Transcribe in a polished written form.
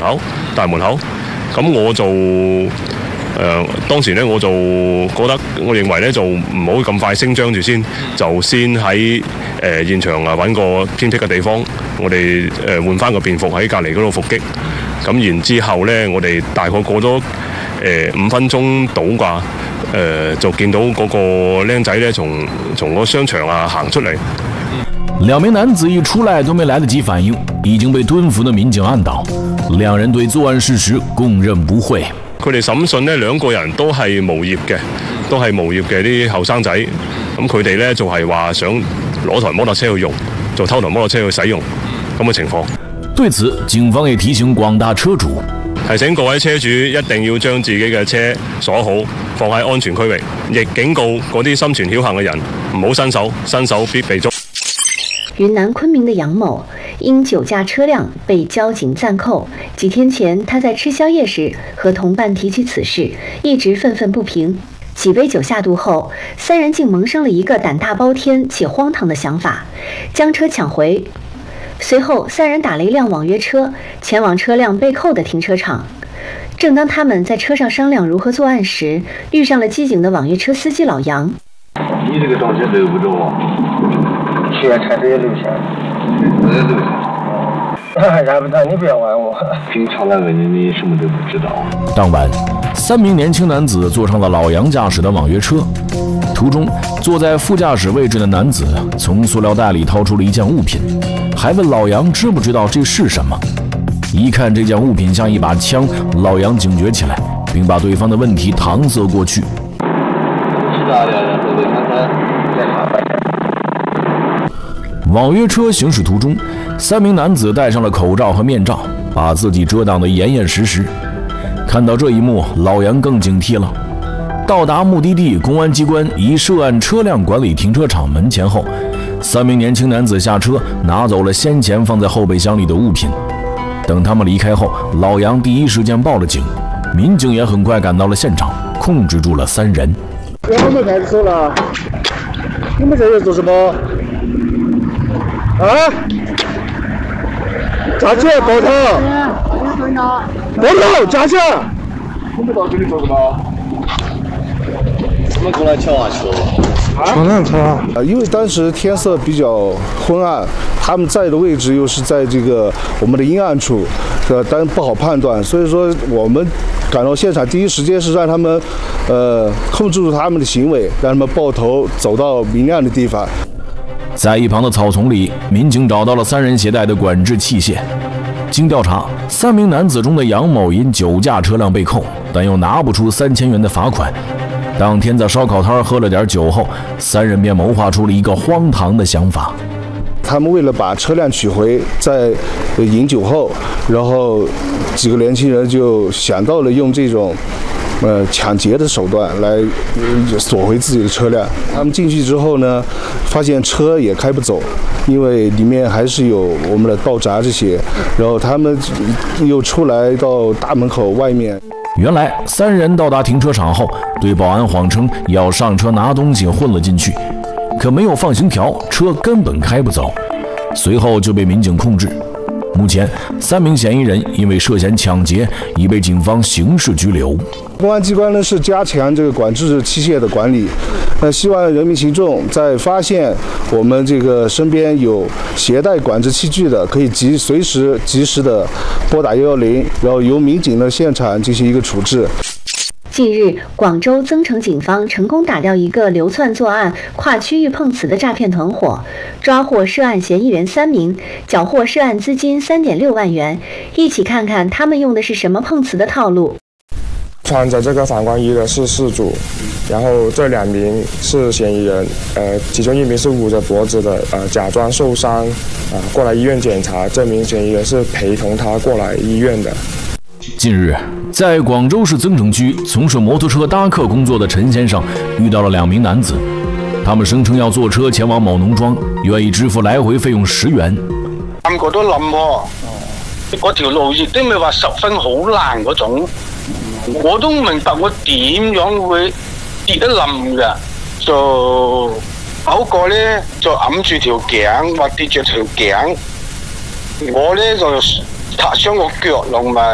口，大門口。咁我就當時咧我就覺得，我認為咧就唔好咁快聲張住先，就先喺現場揾個偏僻嘅地方，我哋換翻個便服喺隔離嗰度伏擊。咁然之後咧，我哋大概過咗5分鐘到啩，就見到嗰個僆仔咧從個商場行出嚟。 2名男子一出來都沒來得及反應，已經被蹲伏的民警按倒。2人對作案事實供認不諱。 佢哋審訊呢，2個人都係無業嘅，啲後生仔。咁佢哋呢就係話想攞台摩托車去用，就偷台摩托車去使用咁嘅情況。 對此，警方也提醒廣大車主， 提醒各位車主一定要將自己嘅車鎖好，放喺安全區域，亦警告嗰啲心存僥倖嘅人唔好伸手，伸手必被捉。 雲南昆明的楊某因酒駕車輛被交警暫扣。幾天前，他在吃宵夜時和同伴提起此事，一直憤憤不平。幾杯酒下肚後，3人竟萌生了一個膽大包天且荒唐的想法，將車搶回。隨後，3人打了一輛網約車，前往車輛被扣的停車場。正當他們在車上商量如何作案時，遇上了機警的網約車司機老楊。 你這個東西留不住我，去年車子也留下，留下。要不然你不要玩我。平常那個你什麼都不知道。 當晚，3名年輕男子坐上了老楊駕駛的網約車。途中，坐在副駕駛位置的男子從塑料袋裡掏出了一件物品，還問老楊知不知道這是什麼。一看這件物品像一把槍，老楊警覺起來，並把對方的問題搪塞過去。網約車行駛途中，3名男子戴上了口罩和面罩，把自己遮擋得嚴嚴實實。看到這一幕，老楊更警惕了。到達目的地，公安機關已涉案車輛管理停車場門前後，3名年輕男子下車，拿走了先前放在後備箱裡的物品。等他們離開後，老楊第一時間報了警，民警也很快趕到了現場，控制住了3人。 我們派出所了，你們這是做什麼？啊？站起來抱頭！抱頭，站起來！你們到这里做什么？ 我们过来瞧啊球。 瞧哪瞧？ 因为当时天色比较昏暗，他们在的位置又是在这个我们的阴暗处，当然不好判断，所以说我们赶到现场第一时间是让他们控制住他们的行为，让他们抱头走到明亮的地方。 在一旁的草丛里，民警找到了3人携带的管制器械。经调查，3名男子中的杨某因酒驾车辆被扣，但又拿不出3000元的罚款。当天在烧烤摊喝了点酒后，3人便谋划出了一个荒唐的想法。 他们为了把车辆取回，在饮酒后，然后几个年轻人就想到了用这种抢劫的手段来锁回自己的车辆。他们进去之后呢，发现车也开不走，因为里面还是有我们的道闸这些。然后他们又出来到大门口外面。 原来3人到达停车场后，对保安谎称要上車拿東西混了進去，可沒有放行條，車根本開不走。隨後就被民警控制。目前3名嫌疑人因為涉嫌搶劫，已被警方刑事拘留。 公安機關呢是加強這個管制器械的管理，希望人民群眾在發現我們這個身邊有攜帶管制器具的，可以隨時及時的撥打110，然後由民警呢現場進行一個處置。 近日，廣州增城警方成功打掉一個流竄作案、跨區域碰瓷的詐騙團伙，抓獲涉案嫌疑人3名，繳獲涉案資金3.6萬元。一起看看他們用的是什麼碰瓷的套路。 穿着這個反光衣的是事主，然後這2名是嫌疑人，其中1名是捂着脖子的，假裝受傷，過來醫院檢查，這名嫌疑人是陪同他過來醫院的。 近日，在廣州市增城區從事摩托車搭客工作的陳先生遇到了2名男子，他們聲稱要坐車前往某農莊，願意支付來回費用10元。 3個都冧喎，嗰條路亦都未話十分好爛嗰種，我都唔明白我點樣會跌得冧嘅，就某個咧就揞住條頸，或跌住條頸，我咧就擦傷個腳同埋